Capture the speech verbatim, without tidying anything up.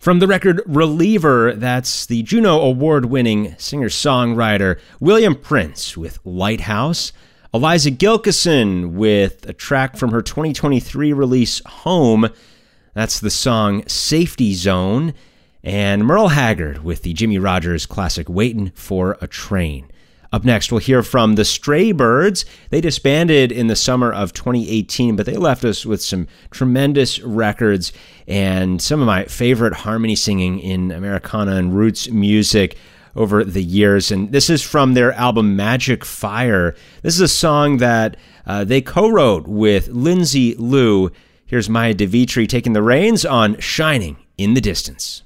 From the record Reliever, that's the Juno Award-winning singer-songwriter William Prince with Lighthouse. Eliza Gilkyson with a track from her twenty twenty-three release Home. That's the song Safety Zone. And Merle Haggard with the Jimmie Rodgers classic Waitin' for a Train. Up next, we'll hear from the Stray Birds. They disbanded in the summer of twenty eighteen, but they left us with some tremendous records and some of my favorite harmony singing in Americana and roots music over the years. And this is from their album Magic Fire. This is a song that uh, they co-wrote with Lindsay Lou. Here's Maya DeVitri taking the reins on Shining in the Distance.